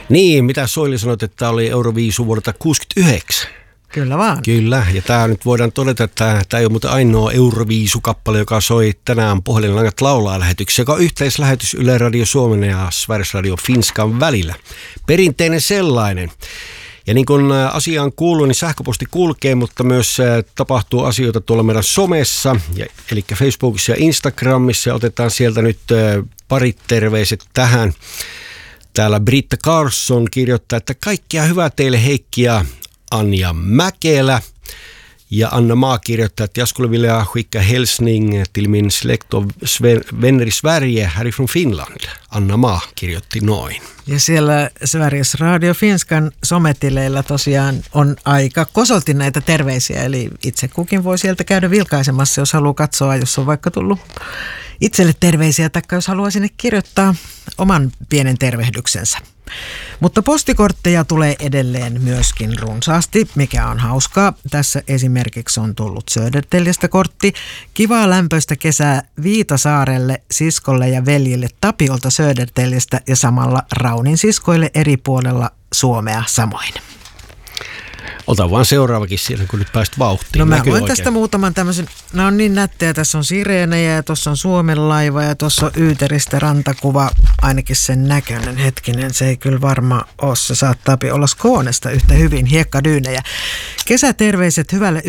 Niin, mitä Soili sanoit, että oli Euroviisu vuodelta 1969. Kyllä vaan. Kyllä, ja tämä nyt voidaan todeta, että tämä ei ole muuten ainoa Euroviisukappale, joka soi tänään Puhelinlangat laulaa -lähetyksessä, joka on yhteislähetys Yle Radio Suomen ja Sveriges Radio Finskan välillä. Perinteinen sellainen. Ja niin kuin asiaan kuuluu, niin sähköposti kulkee, mutta myös tapahtuu asioita tuolla meidän somessa, eli Facebookissa ja Instagramissa. Otetaan sieltä nyt parit terveiset tähän. Täällä Britta Carson kirjoittaa, että kaikkea hyvää teille Heikki ja Anja Mäkelä. Ja Anna Maa kirjoittaa, att jag skulle vilja skicka hälsning till min släkt och vänner i Sverige härifrån Finland. Anna Maa kirjoitti noin. Ja siellä Sveriges Radio Finskan sometileillä tosiaan on aika kosolti näitä terveisiä, eli itse kukin voi sieltä käydä vilkaisemassa, jos haluaa katsoa, jos on vaikka tullut itselle terveisiä, tai jos haluaa sinne kirjoittaa oman pienen tervehdyksensä. Mutta postikortteja tulee edelleen myöskin runsaasti, mikä on hauskaa. Tässä esimerkiksi on tullut Södertäljestä kortti. Kivaa lämpöistä kesää Viitasaarelle, siskolle ja veljille Tapiolta Södertäljestä ja samalla Raunin siskoille eri puolella Suomea samoin. Ota vaan seuraavakin siellä, kun nyt pääst vauhtiin. No mä voin tästä muutaman tämmöisen, nämä on niin nättejä, tässä on sireenejä ja tuossa on Suomen laiva ja tuossa on Yyteristä rantakuva, ainakin sen näköinen hetkinen, se ei kyllä varmaan ole, se saattaa olla Skoonesta yhtä hyvin, hiekkadyynejä. Kesäterveiset hyvälle